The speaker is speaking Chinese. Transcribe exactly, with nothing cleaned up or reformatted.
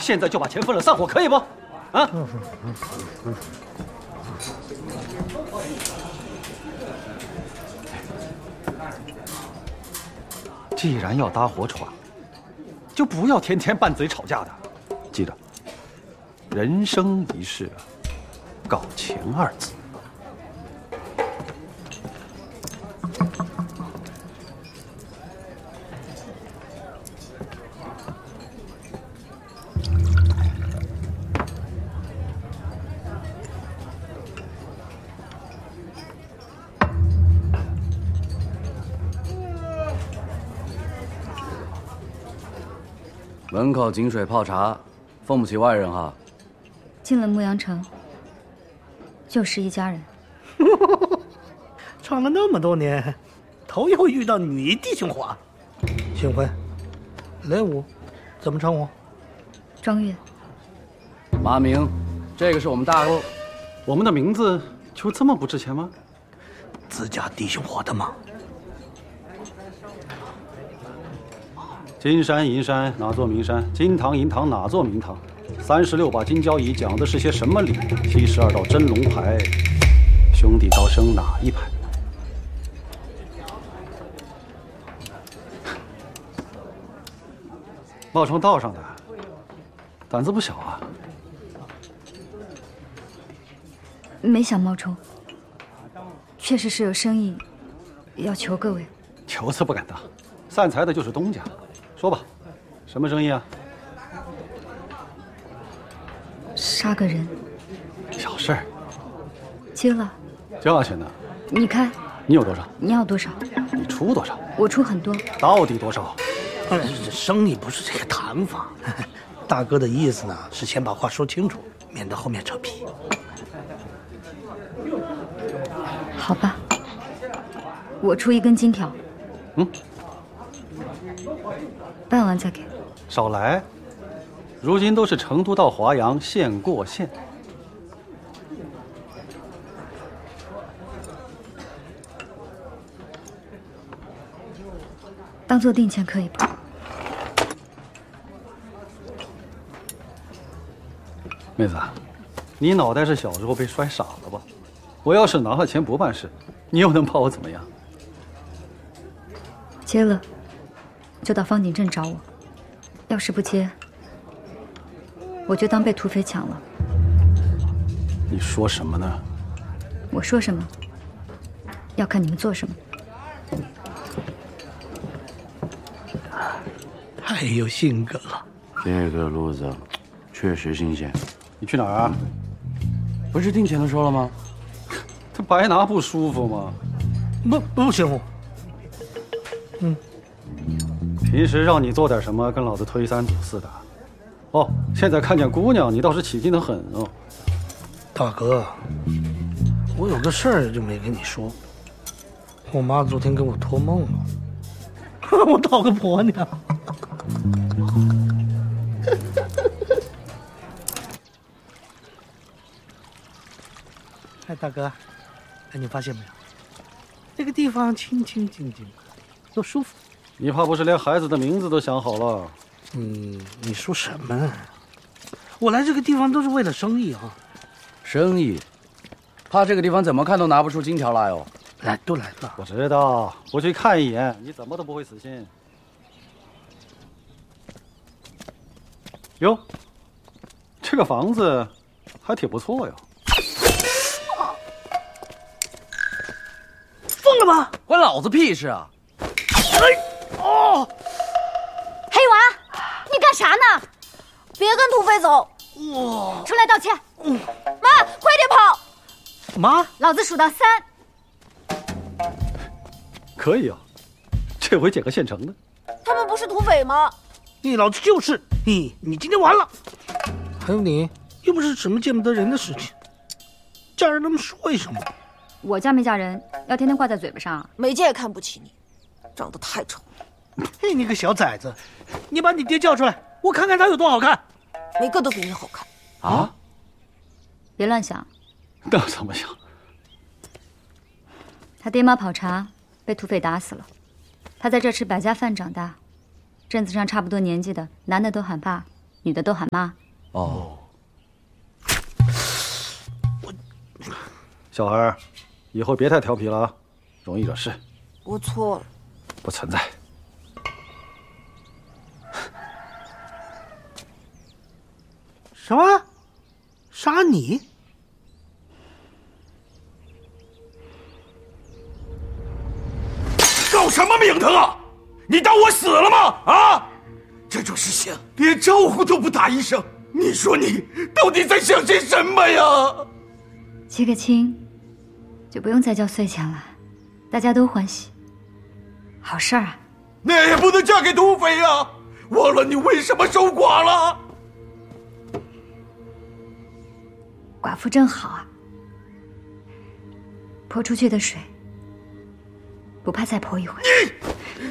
现在就把钱分了散伙，可以不？啊？既然要搭伙闯，就不要天天拌嘴吵架的。记着，人生一世，搞钱二字。 门口井水泡茶，奉不起外人哈。 进了牧羊城，就是一家人。 闯了那么多年，头一回遇到女弟兄伙。幸会，雷武，怎么称呼？ 庄月。 马明，这个是我们大哥。 我们的名字就这么不值钱吗？ 自家弟兄伙的嘛。 金山银山哪座名山？金堂银堂哪座名堂？三十六把金交椅讲的是些什么理？七十二道真龙牌，兄弟高升哪一排？冒充道上的，胆子不小啊！ 没想冒充，确实是有生意要求各位。 求字不敢当，散财的就是东家。说吧，什么生意啊？ 杀个人。 小事儿。 接了。 价钱呢？ 你开。 你有多少？ 你要多少？ 你出多少？ 我出很多。 到底多少？ 这生意不是这个谈法。大哥的意思呢，是先把话说清楚，免得后面扯皮。 好吧，我出一根金条。 嗯。 办完再给。 少来，如今都是成都到华阳，县过县。 当做定钱可以不？ 妹子，你脑袋是小时候被摔傻了吧？我要是拿了钱不办事，你又能把我怎么样？ 接了。就到方景镇找我，要是不接，我就当被土匪抢了。 你说什么呢？ 我说什么，要看你们做什么。 太有性格了， 这个路子确实新鲜。 你去哪儿啊？ 不是定钱的时候了吗？ 他白拿不舒服吗？ 不，不行。嗯。 平时让你做点什么，跟老子推三阻四的。哦，现在看见姑娘，你倒是起劲得很哦。 大哥，我有个事儿就没跟你说。我妈昨天给我托梦了，我讨个婆娘。哎，大哥，哎，你发现没有？这个地方清清静静，多舒服。 你怕不是连孩子的名字都想好了？ 嗯，你说什么？我来这个地方都是为了生意啊。 生意？怕这个地方怎么看都拿不出金条来哦。 来，都来了。 我知道，不去看一眼，你怎么都不会死心。哟，这个房子还挺不错呀。 疯了吗？ 关老子屁事啊！ 哎。哦， 黑娃，你干啥呢？别跟土匪走！ 哇， 出来道歉！嗯，妈，快点跑！ 妈， 老子数到三。 可以啊，这回捡个现成的。 他们不是土匪吗？ 你老子就是，你你今天完了。还有你，又不是什么见不得人的事情，嫁人那么说一声嘛。 我嫁没嫁人，要天天挂在嘴巴上。 美姐也看不起你，长得太丑了。 嘿，你个小崽子，你把你爹叫出来，我看看他有多好看。 每个都比你好看啊！ 别乱想。 那怎么想？ 他爹妈跑茶，被土匪打死了。他在这吃百家饭长大，镇子上差不多年纪的男的都喊爸， 女的都喊妈。 哦， 小孩，以后别太调皮了啊，容易惹事。 我错了。 不存在。 什么？杀你？ 搞什么名堂啊？你当我死了吗？啊！这种事情连招呼都不打一声，你说你到底在想些什么呀？ 结个亲，就不用再交岁钱了，大家都欢喜，好事儿啊。 那也不能嫁给土匪呀！忘了你为什么守寡了？ 寡妇真好啊，泼出去的水，不怕再泼一回。 你